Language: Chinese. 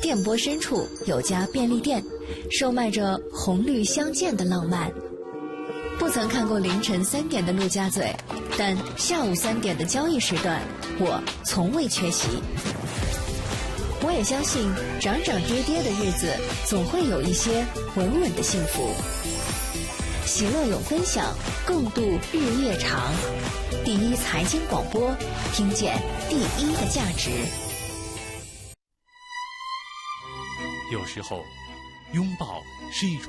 电波深处有家便利店，售卖着红绿相间的浪漫。不曾看过凌晨3点的陆家嘴，但下午3点的交易时段，我从未缺席。我也相信，涨涨跌跌的日子，总会有一些稳稳的幸福。喜乐有分享，共度日夜长。第一财经广播，听见第一的价值。 有时候，拥抱是一种